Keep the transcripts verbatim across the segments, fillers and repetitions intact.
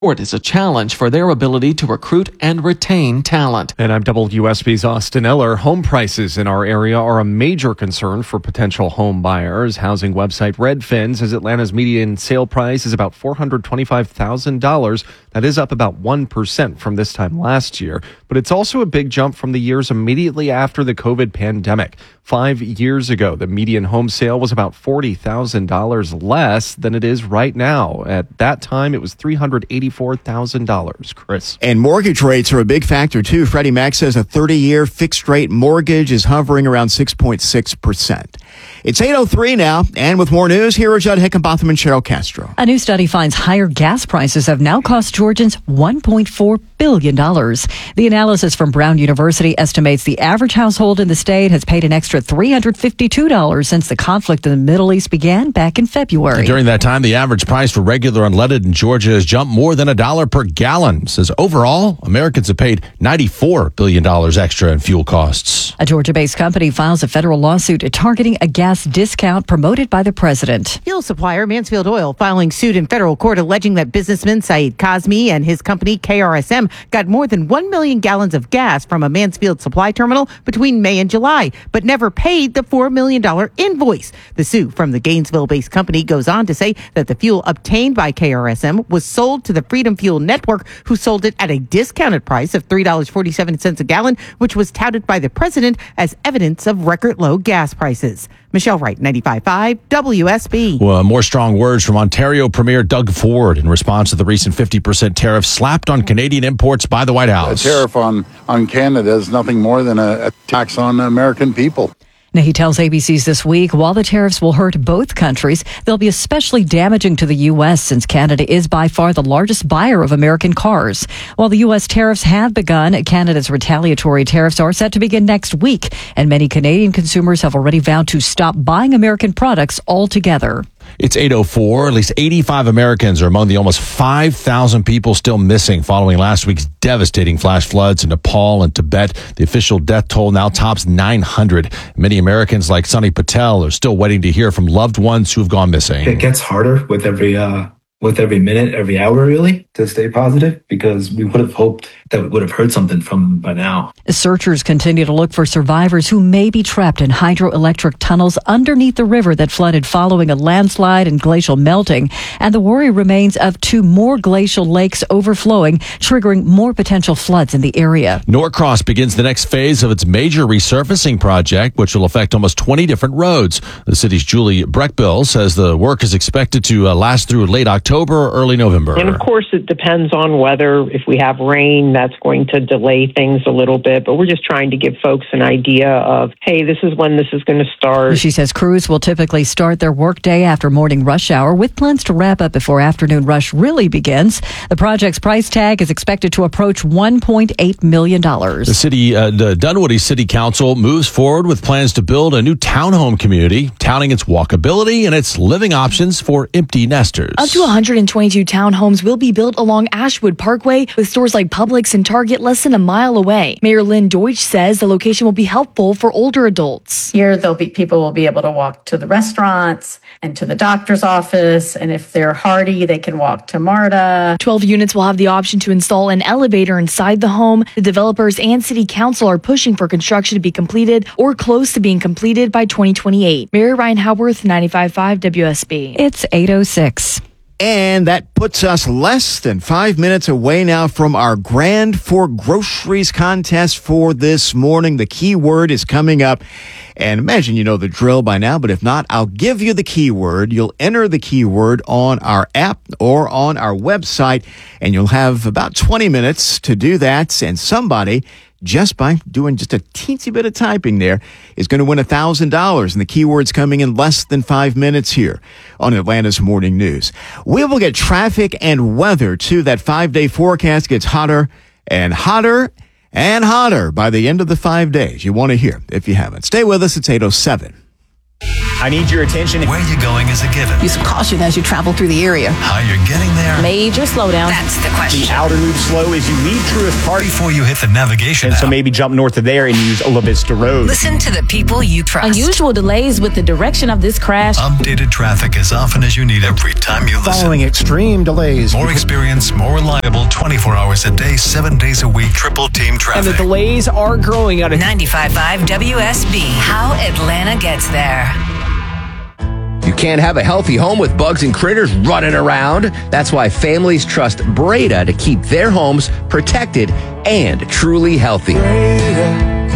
is a challenge for their ability to recruit and retain talent. And I'm W S B's Austin Eller. Home prices in our area are a major concern for potential home buyers. Housing website Redfin says Atlanta's median sale price is about four hundred twenty-five thousand dollars. That is up about one percent from this time last year. But it's also a big jump from the years immediately after the COVID pandemic. Five years ago, the median home sale was about forty thousand dollars less than it is right now. At that time, it was three hundred eighty-four thousand dollars. Chris. And mortgage rates are a big factor, too. Freddie Mac says a thirty-year fixed-rate mortgage is hovering around six point six percent. It's eight oh three now, and with more news, here are Judd Hickenbotham and Cheryl Castro. A new study finds higher gas prices have now cost Georgians one point four billion dollars. The analysis from Brown University estimates the average household in the state has paid an extra three hundred fifty-two dollars since the conflict in the Middle East began back in February. And during that time, the average price for regular unleaded in Georgia has jumped more than a dollar per gallon. Says overall, Americans have paid ninety-four billion dollars extra in fuel costs. A Georgia-based company files a federal lawsuit targeting a gas discount promoted by the president. Fuel supplier Mansfield Oil filing suit in federal court alleging that businessman Saeed Kazmi and his company K R S M got more than one million gallons of gas from a Mansfield supply terminal between May and July, but never paid the four million dollars invoice. The suit from the Gainesville-based company goes on to say that the fuel obtained by K R S M was sold to the Freedom Fuel Network, who sold it at a discounted price of three dollars and forty-seven cents a gallon, which was touted by the president as evidence of record low gas prices. Michelle Wright, ninety-five point five W S B. Well, more strong words from Ontario Premier Doug Ford in response to the recent fifty percent tariff slapped on Canadian imports by the White House. A tariff on, on Canada is nothing more than a, a tax on American people. Now, he tells A B C's This Week, while the tariffs will hurt both countries, they'll be especially damaging to the U S since Canada is by far the largest buyer of American cars. While the U S tariffs have begun, Canada's retaliatory tariffs are set to begin next week, and many Canadian consumers have already vowed to stop buying American products altogether. It's eight oh four. At least eighty-five Americans are among the almost five thousand people still missing following last week's devastating flash floods in Nepal and Tibet. The official death toll now tops nine hundred. Many Americans like Sunny Patel are still waiting to hear from loved ones who have gone missing. It gets harder with every uh, with every minute, every hour, really, to stay positive, because we would have hoped that we would have heard something from them by now. Searchers continue to look for survivors who may be trapped in hydroelectric tunnels underneath the river that flooded following a landslide and glacial melting. And the worry remains of two more glacial lakes overflowing, triggering more potential floods in the area. Norcross begins the next phase of its major resurfacing project, which will affect almost twenty different roads. The city's Julie Breckbill says the work is expected to uh, last through late October or early November. And of course, it depends on weather. If we have rain, that's going to delay things a little bit. But we're just trying to give folks an idea of, hey, this is when this is going to start. She says crews will typically start their workday after morning rush hour, with plans to wrap up before afternoon rush really begins. The project's price tag is expected to approach one point eight million dollars. The city, uh, the Dunwoody City Council moves forward with plans to build a new townhome community, touting its walkability and its living options for empty nesters. Up to one hundred twenty-two townhomes will be built along Ashwood Parkway, with stores like Publix and Target less than a mile away. Mayor Lynn Deutsch says the location will be helpful for older adults. Here, there'll be people will be able to walk to the restaurants and to the doctor's office, and if they're hardy, they can walk to MARTA. twelve units will have the option to install an elevator inside the home. The developers and city council are pushing for construction to be completed or close to being completed by twenty twenty-eight. Mary Ryan Howarth, ninety-five point five W S B. It's eight oh six. And that puts us less than five minutes away now from our Grand for Groceries contest for this morning. The keyword is coming up. And imagine you know the drill by now, but if not, I'll give you the keyword. You'll enter the keyword on our app or on our website, and you'll have about twenty minutes to do that. And somebody, just by doing just a teensy bit of typing there, is going to win one thousand dollars. And the keyword's coming in less than five minutes here on Atlanta's Morning News. We will get traffic and weather, too. That five-day forecast gets hotter and hotter and hotter by the end of the five days. You want to hear if you haven't. Stay with us. It's eight oh seven. I need your attention. Where you're going is a given. Use caution as you travel through the area. How you're getting there. Major slowdown. That's the question. The outer loop slow as you leave Truist Park. Before you hit the navigation And app. so maybe jump north of there and use La Vista Road. Listen to the people you trust. Unusual delays with the direction of this crash. Updated traffic as often as you need every time you listen. Following extreme delays. More experience, more reliable, twenty-four hours a day, seven days a week, triple team traffic. And the delays are growing out of ninety-five point five W S B. How Atlanta gets there. You can't have a healthy home with bugs and critters running around. That's why families trust Breda to keep their homes protected and truly healthy. Breda,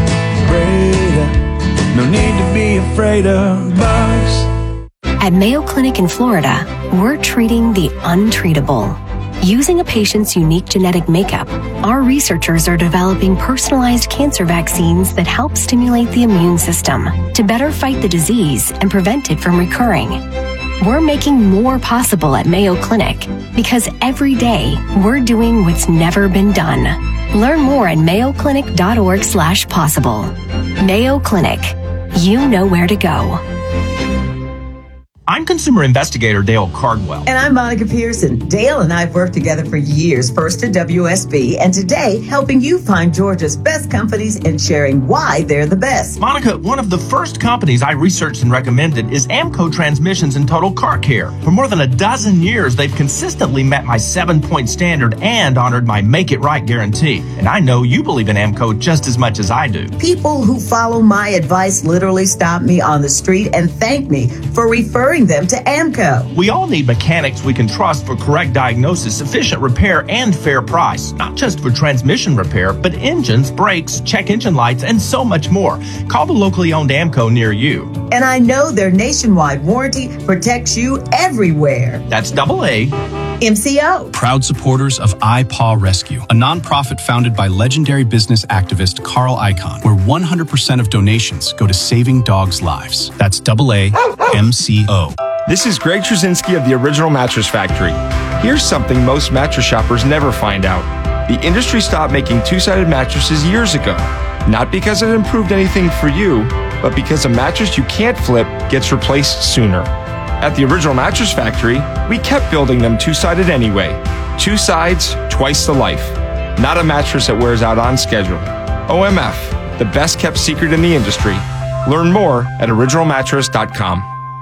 Breda, no need to be afraid of bugs. At Mayo Clinic in Florida, we're treating the untreatable. Using a patient's unique genetic makeup, our researchers are developing personalized cancer vaccines that help stimulate the immune system to better fight the disease and prevent it from recurring. We're making more possible at Mayo Clinic because every day we're doing what's never been done. Learn more at mayo clinic dot org slash possible. Mayo Clinic. You know where to go. I'm consumer investigator Dale Cardwell. And I'm Monica Pearson. Dale and I have worked together for years, first at W S B, and today helping you find Georgia's best companies and sharing why they're the best. Monica, one of the first companies I researched and recommended is Amco Transmissions and Total Car Care. For more than a dozen years, they've consistently met my seven-point standard and honored my Make It Right guarantee. And I know you believe in Amco just as much as I do. People who follow my advice literally stop me on the street and thank me for referring them to Amco. We all need mechanics we can trust for correct diagnosis, efficient repair, and fair price. Not just for transmission repair, but engines, brakes, check engine lights, and so much more. Call the locally owned Amco near you. And I know their nationwide warranty protects you everywhere. That's double A. M C O. Proud supporters of iPaw Rescue, a nonprofit founded by legendary business activist Carl Icahn, where one hundred percent of donations go to saving dogs' lives. That's double A M C O. This is Greg Trzynski of the Original Mattress Factory. Here's something most mattress shoppers never find out. The industry stopped making two-sided mattresses years ago. Not because it improved anything for you, but because a mattress you can't flip gets replaced sooner. At the Original Mattress Factory, we kept building them two-sided anyway. Two sides, twice the life. Not a mattress that wears out on schedule. O M F, the best kept secret in the industry. Learn more at original mattress dot com.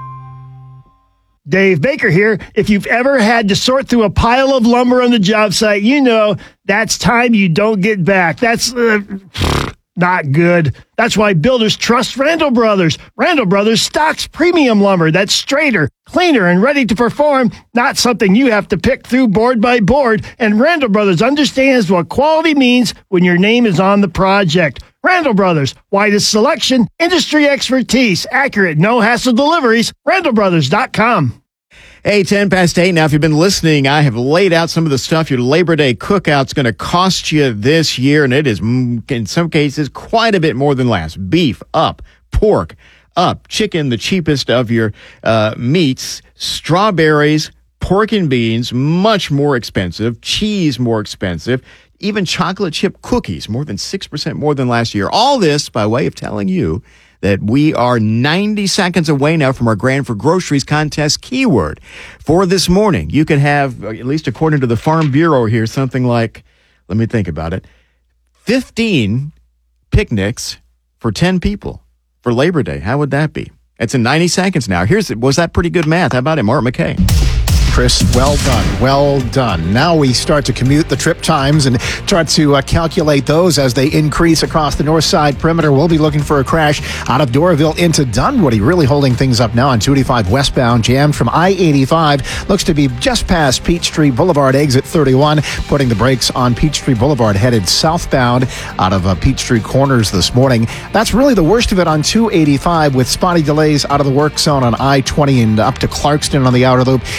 Dave Baker here. If you've ever had to sort through a pile of lumber on the job site, you know that's time you don't get back. That's uh, not good. That's why builders trust Randall Brothers. Randall Brothers stocks premium lumber that's straighter, cleaner, and ready to perform, not something you have to pick through board by board. And Randall Brothers understands what quality means when your name is on the project. Randall Brothers, widest selection, industry expertise, accurate, no-hassle deliveries, randall brothers dot com. Hey, ten past eight. Now, if you've been listening, I have laid out some of the stuff your Labor Day cookout's going to cost you this year, and it is, in some cases, quite a bit more than last. Beef, up. Pork, up. Chicken, the cheapest of your uh, meats. Strawberries, pork and beans, much more expensive. Cheese, more expensive. Even chocolate chip cookies, more than six percent more than last year. All this by way of telling you that we are ninety seconds away now from our Grand for Groceries contest keyword. For this morning, you could have, at least according to the Farm Bureau here, something like, let me think about it, fifteen picnics for ten people for Labor Day. How would that be? It's in ninety seconds now. Here's, was that pretty good math? How about it, Mark McKay? Chris, well done, well done. Now we start to commute the trip times and try to uh, calculate those as they increase across the north side perimeter. We'll be looking for a crash out of Doraville into Dunwoody, really holding things up now on two eighty-five westbound, jammed from I eighty-five. Looks to be just past Peachtree Boulevard, exit thirty-one, putting the brakes on Peachtree Boulevard, headed southbound out of uh, Peachtree Corners this morning. That's really the worst of it on two eighty-five, with spotty delays out of the work zone on I twenty and up to Clarkston on the outer loop, and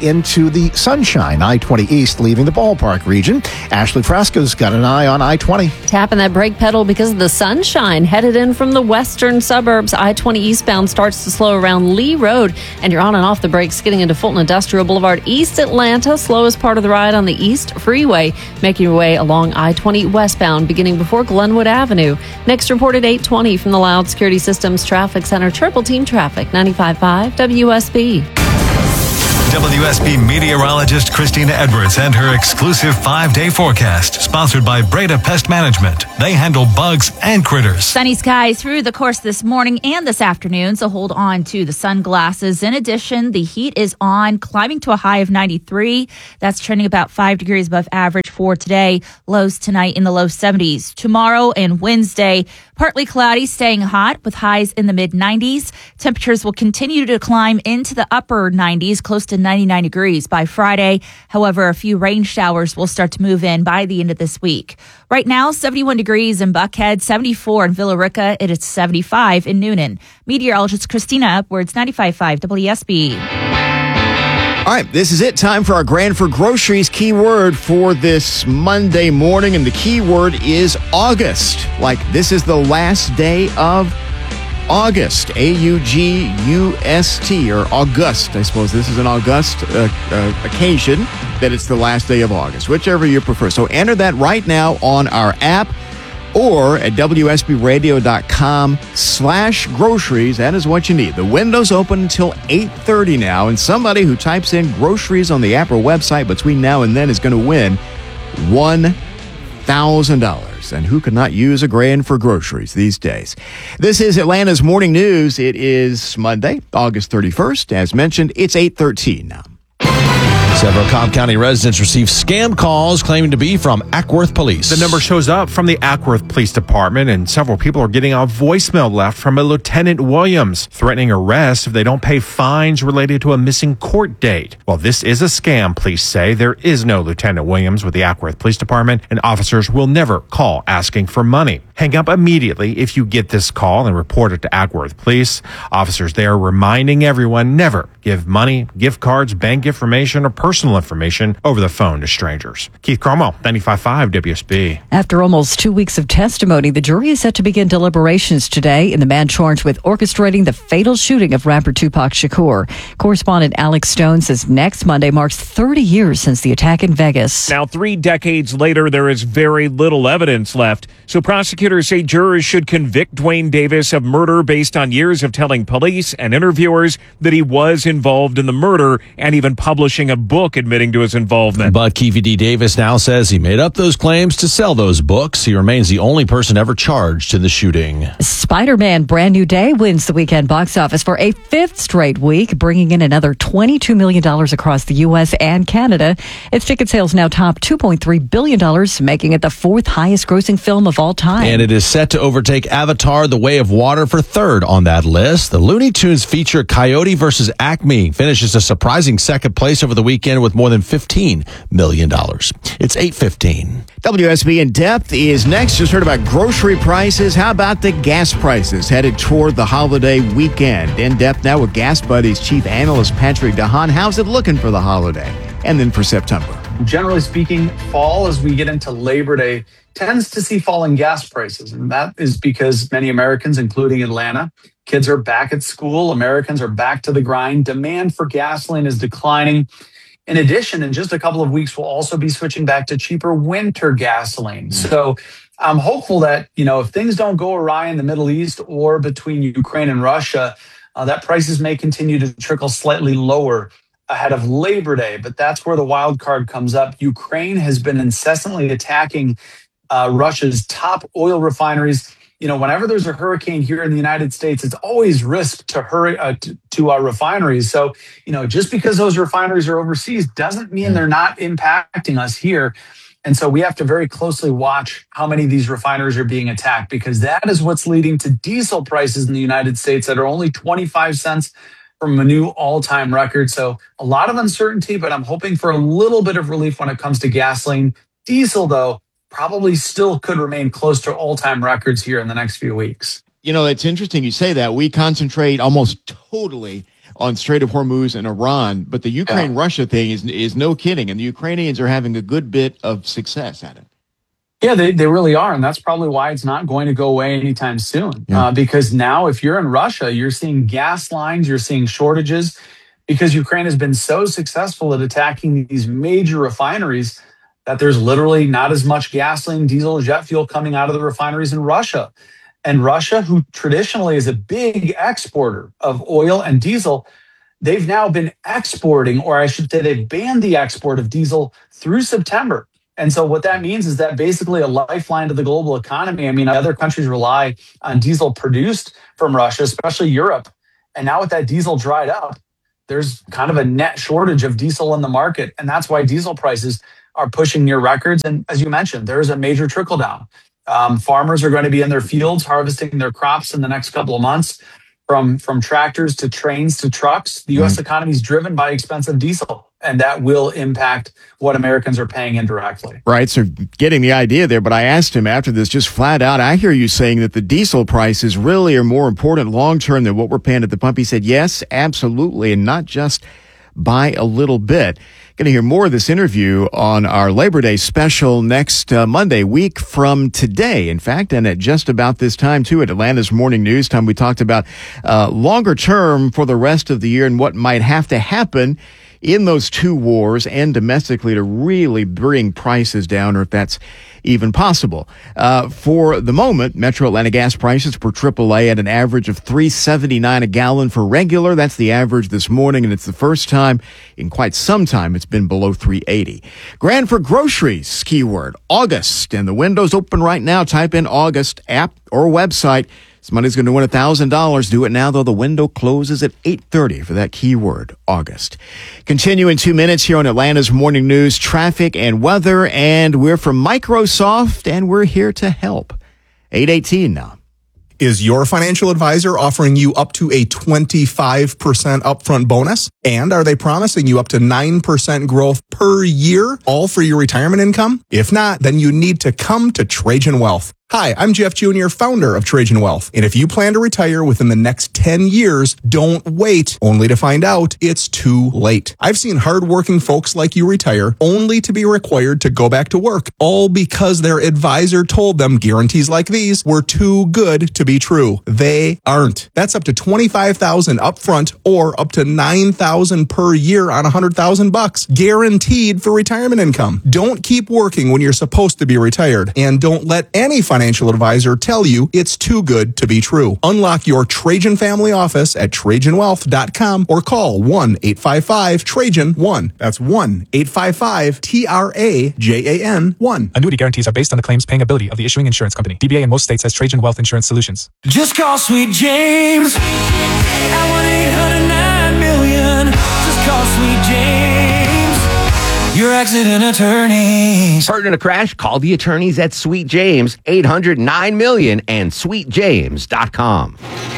into the Sunshine. I twenty East leaving the ballpark region. Ashley Frasca's got an eye on I twenty. Tapping that brake pedal because of the sunshine. Headed in from the western suburbs, I twenty eastbound starts to slow around Lee Road, and you're on and off the brakes getting into Fulton Industrial Boulevard, East Atlanta. Slowest part of the ride on the East Freeway, making your way along I twenty westbound, beginning before Glenwood Avenue. Next report at eight twenty from the Loud Security Systems Traffic Center. Triple Team Traffic, ninety-five point five W S B. W S B meteorologist Christina Edwards and her exclusive five-day forecast, sponsored by Breda Pest Management. They handle bugs and critters. Sunny skies through the course this morning and this afternoon, so hold on to the sunglasses. In addition, the heat is on, climbing to a high of ninety-three. That's trending about five degrees above average for today. Lows tonight in the low seventies. Tomorrow and Wednesday, partly cloudy, staying hot with highs in the mid nineties. Temperatures will continue to climb into the upper nineties, close to ninety-nine degrees by Friday. However, a few rain showers will start to move in by the end of this week. Right now, seventy-one degrees in Buckhead, seventy-four in Villa Rica. It is seventy-five in Noonan. Meteorologist Christina Edwards, ninety-five point five W S B. All right, this is it. Time for our Grand for Groceries keyword for this Monday morning. And the keyword is August. Like this is the last day of August. A U G U S T, or August. I suppose this is an August uh, uh, occasion that it's the last day of August, whichever you prefer. So enter that right now on our app or at W S B radio dot com slash groceries. That is what you need. The window's open until eight thirty now, and somebody who types in groceries on the app or website between now and then is going to win one thousand dollars. And who could not use a grand for groceries these days? This is Atlanta's Morning News. It is Monday, August thirty-first. As mentioned, it's eight thirteen now. Several Cobb County residents received scam calls claiming to be from Ackworth Police. The number shows up from the Ackworth Police Department, and several people are getting a voicemail left from a Lieutenant Williams threatening arrest if they don't pay fines related to a missing court date. Well, this is a scam, police say. There is no Lieutenant Williams with the Ackworth Police Department, and officers will never call asking for money. Hang up immediately if you get this call and report it to Ackworth Police. Officers there reminding everyone never give money, gift cards, bank information, or personal information over the phone to strangers. Keith Cromwell, ninety-five point five W S B. After almost two weeks of testimony, the jury is set to begin deliberations today in the man charged with orchestrating the fatal shooting of rapper Tupac Shakur. Correspondent Alex Stone says next Monday marks thirty years since the attack in Vegas. Now, three decades later, there is very little evidence left. So prosecutors say jurors should convict Dwayne Davis of murder based on years of telling police and interviewers that he was involved in the murder and even publishing a book admitting to his involvement. But Kevy D. Davis now says he made up those claims to sell those books. He remains the only person ever charged in the shooting. Spider-Man Brand New Day wins the weekend box office for a fifth straight week, bringing in another twenty-two million dollars across the U S and Canada. Its ticket sales now top two point three billion dollars, making it the fourth highest grossing film of all time. And it is set to overtake Avatar: The Way of Water for third on that list. The Looney Tunes feature Coyote versus Acme finishes a surprising second place over the weekend with more than fifteen million dollars. It's eight fifteen. W S B In Depth is next. Just heard about grocery prices. How about the gas prices headed toward the holiday weekend? In Depth now with Gas Buddies Chief Analyst Patrick DeHaan. How's it looking for the holiday? And then for September? Generally speaking, fall as we get into Labor Day tends to see falling gas prices. And that is because many Americans, including Atlanta, kids are back at school. Americans are back to the grind. Demand for gasoline is declining. In addition, in just a couple of weeks, we'll also be switching back to cheaper winter gasoline. So I'm hopeful that, you know, if things don't go awry in the Middle East or between Ukraine and Russia, uh, that prices may continue to trickle slightly lower ahead of Labor Day. But that's where the wild card comes up. Ukraine has been incessantly attacking uh, Russia's top oil refineries. You know, whenever there's a hurricane here in the United States, it's always risk to hurry uh, to, to our refineries. So, you know, just because those refineries are overseas doesn't mean they're not impacting us here. And so we have to very closely watch how many of these refineries are being attacked, because that is what's leading to diesel prices in the United States that are only twenty-five cents from a new all-time record. So a lot of uncertainty, but I'm hoping for a little bit of relief when it comes to gasoline. Diesel, though, probably still could remain close to all-time records here in the next few weeks. You know, it's interesting you say that. We concentrate almost totally on Strait of Hormuz and Iran. But the Ukraine-Russia thing is is no kidding, and the Ukrainians are having a good bit of success at it. Yeah, they, they really are. And that's probably why it's not going to go away anytime soon. Yeah. Uh, because now if you're in Russia, you're seeing gas lines, you're seeing shortages because Ukraine has been so successful at attacking these major refineries that there's literally not as much gasoline, diesel, jet fuel coming out of the refineries in Russia. And Russia, who traditionally is a big exporter of oil and diesel, they've now been exporting, or I should say they've banned the export of diesel through September. And so what that means is that basically a lifeline to the global economy. I mean, other countries rely on diesel produced from Russia, especially Europe. And now with that diesel dried up, there's kind of a net shortage of diesel in the market. And that's why diesel prices are pushing near records. And as you mentioned, there is a major trickle down. Um, farmers are going to be in their fields harvesting their crops in the next couple of months. From, from tractors to trains to trucks, the U S mm. economy is driven by expensive diesel, and that will impact what Americans are paying indirectly. Right, so getting the idea there, but I asked him after this just flat out, I hear you saying that the diesel prices really are more important long-term than what we're paying at the pump. He said, yes, absolutely, and not just by a little bit. Going to hear more of this interview on our Labor Day special next uh, Monday, week from today. In fact, and at just about this time, too, at Atlanta's Morning News Time, we talked about uh, longer term for the rest of the year and what might have to happen in those two wars and domestically to really bring prices down, or if that's even possible. Uh, for the moment, Metro Atlanta gas prices per triple A at an average of three seventy-nine a gallon for regular. That's the average this morning, and it's the first time in quite some time it's been below three eighty. Grand for groceries, keyword, August. And the window's open right now. Type in August, app or website. Somebody's going to win one thousand dollars. Do it now, though. The window closes at eight thirty for that keyword, August. Continue in two minutes here on Atlanta's Morning News, traffic and weather. And we're from Microsoft, and we're here to help. eight eighteen now. Is your financial advisor offering you up to a twenty-five percent upfront bonus? And are they promising you up to nine percent growth per year, all for your retirement income? If not, then you need to come to Trajan Wealth. Hi, I'm Jeff Junior, founder of Trajan Wealth. And if you plan to retire within the next ten years, don't wait only to find out it's too late. I've seen hardworking folks like you retire only to be required to go back to work, all because their advisor told them guarantees like these were too good to be true. They aren't. That's up to twenty-five thousand dollars upfront or up to nine thousand dollars per year on one hundred thousand bucks, guaranteed for retirement income. Don't keep working when you're supposed to be retired, and don't let any financial Financial advisor tell you it's too good to be true. Unlock your Trajan family office at Trajan Wealth dot com or call one eight five five Trajan one. That's one eight five five T R A J A N one. Annuity guarantees are based on the claims paying ability of the issuing insurance company. D B A in most states has Trajan Wealth Insurance Solutions. Just call Sweet James at one eight hundred nine million. Just call Sweet James, your accident attorneys. Hurt in a crash? Call the attorneys at Sweet James, eight hundred nine million and sweet james dot com.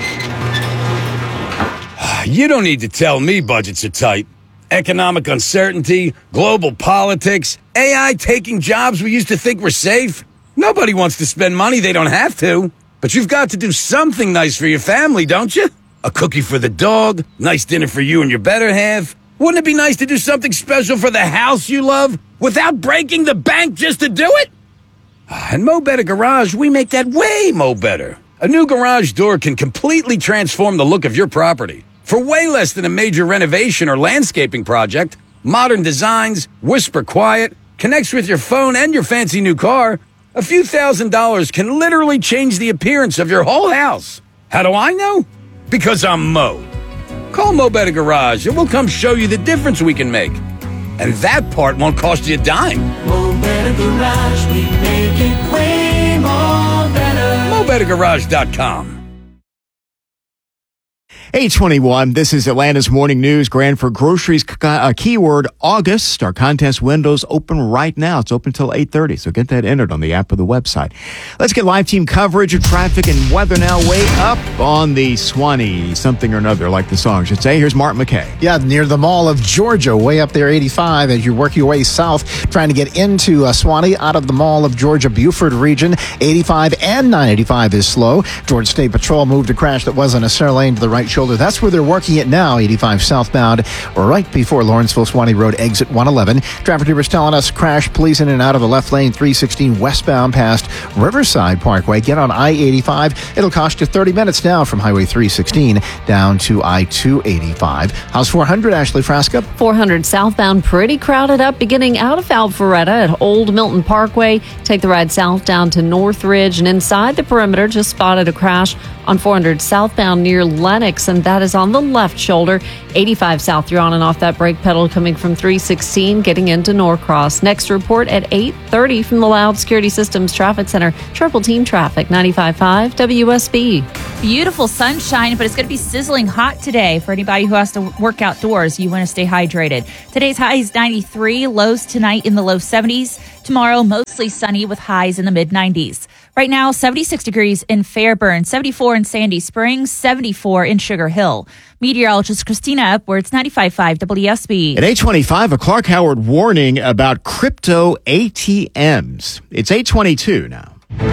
You don't need to tell me budgets are tight. Economic uncertainty, global politics, A I taking jobs we used to think were safe. Nobody wants to spend money they don't have to. But you've got to do something nice for your family, don't you? A cookie for the dog, nice dinner for you and your better half. Wouldn't it be nice to do something special for the house you love without breaking the bank just to do it? At Mo Better Garage, we make that way mo better. A new garage door can completely transform the look of your property. For way less than a major renovation or landscaping project, modern designs, whisper quiet, connects with your phone and your fancy new car, a few thousand dollars can literally change the appearance of your whole house. How do I know? Because I'm Mo. Call Mo Better Garage and we'll come show you the difference we can make. And that part won't cost you a dime. Mo Better Garage, we make it way more better. Mo Better Garage dot com. eight twenty-one, this is Atlanta's Morning News. Grand for groceries, uh, keyword August. Our contest window's open right now. It's open until eight thirty, so get that entered on the app or the website. Let's get live team coverage of traffic and weather now. Way up on the Swanee something or another, like the song should say. Here's Mark McKay. Yeah, near the Mall of Georgia, way up there, eighty-five, as you work your way south, trying to get into uh, Swanee out of the Mall of Georgia, Buford region. eighty-five and nine eighty-five is slow. Georgia State Patrol moved a crash that was in a center lane to the right shoulder shoulder. That's where they're working it now, eighty-five southbound, right before Lawrenceville Swanee Road, exit one eleven. Traffic drivers telling us crash, please, in and out of the left lane, three sixteen westbound past Riverside Parkway. Get on I eighty-five. It'll cost you thirty minutes now from Highway three sixteen down to I two eighty-five. How's four hundred, Ashley Frasca? four hundred southbound, pretty crowded up, beginning out of Alpharetta at Old Milton Parkway. Take the ride south down to Northridge, and inside the perimeter, just spotted a crash on four hundred southbound near Lenox, and that is on the left shoulder. eighty-five south, you're on and off that brake pedal coming from three sixteen, getting into Norcross. Next report at eight thirty from the Loud Security Systems Traffic Center. Triple Team Traffic, ninety-five point five W S B. Beautiful sunshine, but it's going to be sizzling hot today for anybody who has to work outdoors. You want to stay hydrated. Today's high is ninety-three, lows tonight in the low seventies. Tomorrow, mostly sunny with highs in the mid nineties. Right now, seventy-six degrees in Fairburn, seventy-four in Sandy Springs, seventy-four in Sugar Hill. Meteorologist Christina Edwards, ninety-five point five W S B. At eight twenty-five, a Clark Howard warning about crypto A T Ms. It's eight twenty-two now.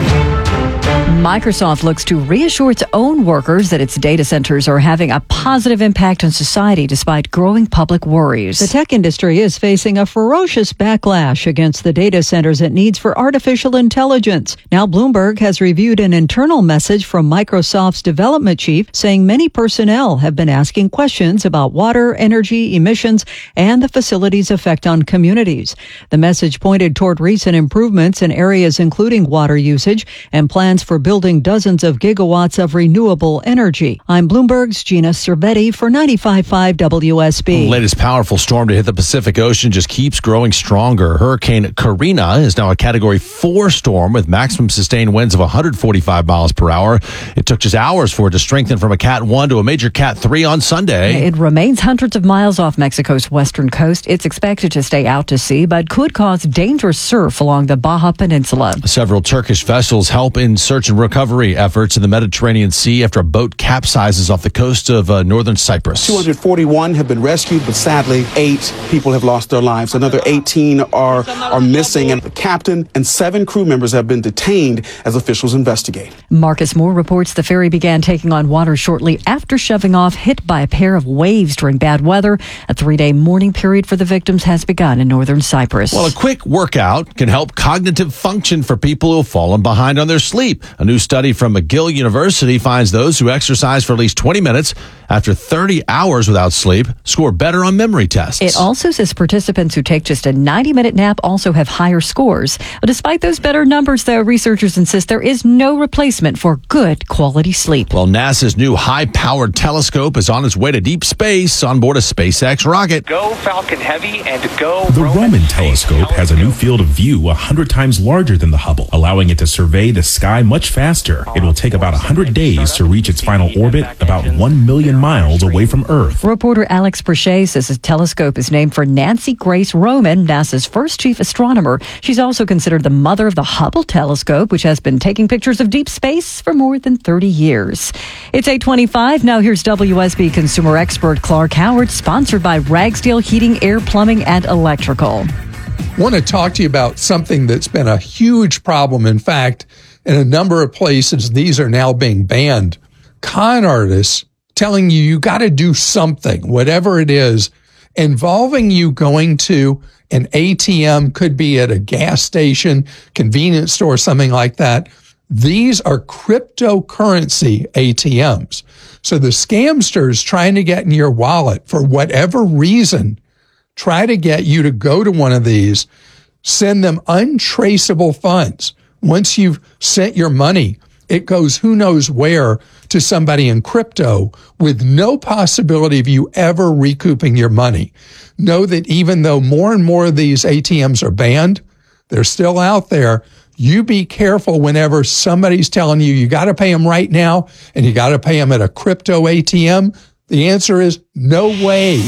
Microsoft looks to reassure its own workers that its data centers are having a positive impact on society despite growing public worries. The tech industry is facing a ferocious backlash against the data centers it needs for artificial intelligence. Now, Bloomberg has reviewed an internal message from Microsoft's development chief saying many personnel have been asking questions about water, energy, emissions, and the facility's effect on communities. The message pointed toward recent improvements in areas including water usage and plans for building dozens of gigawatts of renewable energy. I'm Bloomberg's Gina Cervetti for ninety-five point five W S B. The latest powerful storm to hit the Pacific Ocean just keeps growing stronger. Hurricane Karina is now a Category four storm with maximum sustained winds of one hundred forty-five miles per hour. It took just hours for it to strengthen from a Cat one to a major Cat three on Sunday. It remains hundreds of miles off Mexico's western coast. It's expected to stay out to sea, but could cause dangerous surf along the Baja Peninsula. Several Turkish vessels help in search and recovery efforts in the Mediterranean Sea after a boat capsizes off the coast of uh, northern Cyprus. two hundred forty-one have been rescued, but sadly, eight people have lost their lives. Another eighteen are, are missing, and the captain and seven crew members have been detained as officials investigate. Marcus Moore reports the ferry began taking on water shortly after shoving off, hit by a pair of waves during bad weather. A three-day mourning period for the victims has begun in northern Cyprus. Well, a quick workout can help cognitive function for people who have fallen behind on their sleep. A new study from McGill University finds those who exercise for at least twenty minutes after thirty hours without sleep score better on memory tests. It also says participants who take just a ninety-minute nap also have higher scores. But despite those better numbers, though, researchers insist there is no replacement for good quality sleep. Well, NASA's new high-powered telescope is on its way to deep space on board a SpaceX rocket. Go Falcon Heavy and go The Roman, Roman telescope has a new field of view one hundred times larger than the Hubble, allowing it to survey the sky much faster. It will take about one hundred days to reach its final orbit, about one million miles away from Earth. Reporter Alex Prochet says the telescope is named for Nancy Grace Roman, NASA's first chief astronomer. She's also considered the mother of the Hubble telescope, which has been taking pictures of deep space for more than thirty years. It's eight twenty-five. Now here's W S B consumer expert Clark Howard, sponsored by Ragsdale Heating, Air, Plumbing, and Electrical. I want to talk to you about something that's been a huge problem. In fact, in a number of places, these are now being banned. Con artists telling you you got to do something, whatever it is, involving you going to an A T M, could be at a gas station, convenience store, something like that. These are cryptocurrency A T Ms. So the scamsters trying to get in your wallet for whatever reason, try to get you to go to one of these, send them untraceable funds. Once you've sent your money, it goes who knows where to somebody in crypto with no possibility of you ever recouping your money. Know that even though more and more of these A T Ms are banned, they're still out there. You be careful whenever somebody's telling you you got to pay them right now and you got to pay them at a crypto A T M. The answer is no way.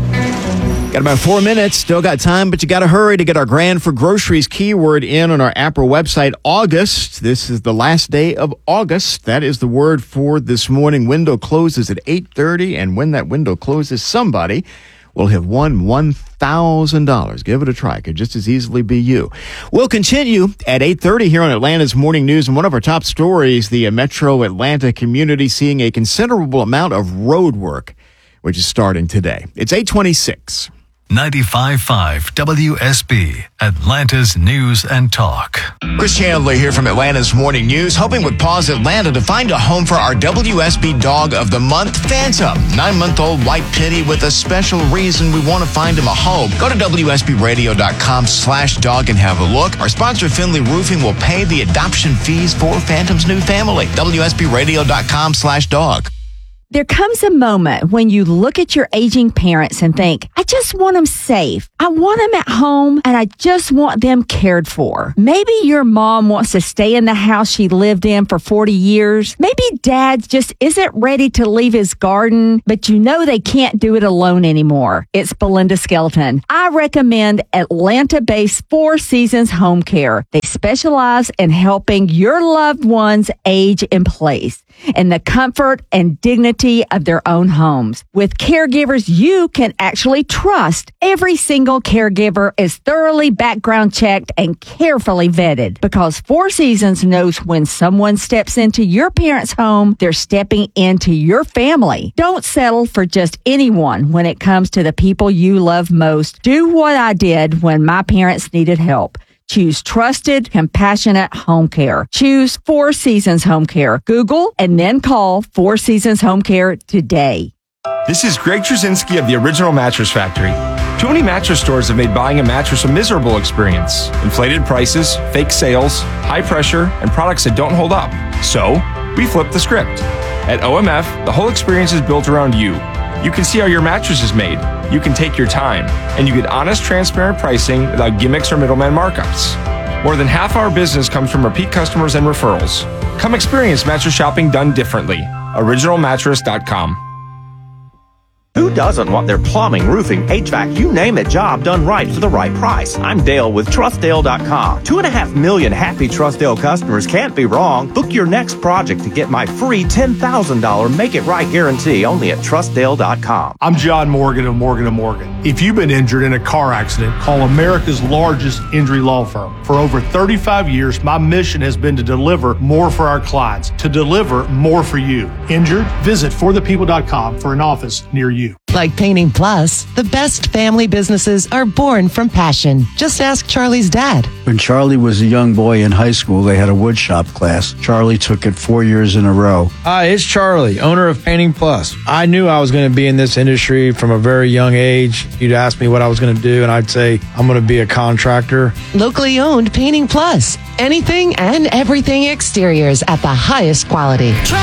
Got about four minutes. Still got time, but you got to hurry to get our Grand for Groceries keyword in on our A P R A website. August. This is the last day of August. That is the word for this morning. Window closes at eight thirty, and when that window closes, somebody will will have won one thousand dollars. Give it a try. Could just as easily be you. We'll continue at eight thirty here on Atlanta's Morning News. And one of our top stories, the Metro Atlanta community seeing a considerable amount of road work, which is starting today. It's eight twenty-six. ninety-five point five W S B, Atlanta's News and Talk. Chris Chandler here from Atlanta's Morning News, hoping with Paws Atlanta to find a home for our W S B Dog of the Month, Phantom. Nine-month-old white pitty with a special reason we want to find him a home. Go to W S B radio dot com slash dog and have a look. Our sponsor, Finley Roofing, will pay the adoption fees for Phantom's new family. W S B radio dot com slash dog. There comes a moment when you look at your aging parents and think, I just want them safe. I want them at home and I just want them cared for. Maybe your mom wants to stay in the house she lived in for forty years. Maybe dad just isn't ready to leave his garden, but you know they can't do it alone anymore. It's Belinda Skelton. I recommend Atlanta-based Four Seasons Home Care. They specialize in helping your loved ones age in place in the comfort and dignity of their own homes. With caregivers you can actually trust, every single caregiver is thoroughly background checked and carefully vetted because Four Seasons knows when someone steps into your parents' home, they're stepping into your family. Don't settle for just anyone when it comes to the people you love most. Do what I did when my parents needed help. Choose trusted, compassionate home care. Choose Four Seasons Home Care. Google and then call Four Seasons Home Care today. This is Greg Trzynski of the Original Mattress Factory. Too many mattress stores have made buying a mattress a miserable experience. Inflated prices, fake sales, high pressure, and products that don't hold up. So, we flipped the script. At O M F, the whole experience is built around you. You can see how your mattress is made. You can take your time. And you get honest, transparent pricing without gimmicks or middleman markups. More than half our business comes from repeat customers and referrals. Come experience mattress shopping done differently. original mattress dot com. Who doesn't want their plumbing, roofing, H V A C, you name it, job done right for the right price? I'm Dale with Trust Dale dot com. Two and a half million happy Trustdale customers can't be wrong. Book your next project to get my free ten thousand dollars Make It Right guarantee only at Trust Dale dot com. I'm John Morgan of Morgan and Morgan. If you've been injured in a car accident, call America's largest injury law firm. For over thirty-five years, my mission has been to deliver more for our clients, to deliver more for you. Injured? Visit for the people dot com for an office near you. Like Painting Plus, the best family businesses are born from passion. Just ask Charlie's dad. When Charlie was a young boy in high school, they had a wood shop class. Charlie took it four years in a row. Hi, it's Charlie, owner of Painting Plus. I knew I was going to be in this industry from a very young age. You'd ask me what I was going to do, and I'd say, I'm going to be a contractor. Locally owned Painting Plus. Anything and everything exteriors at the highest quality.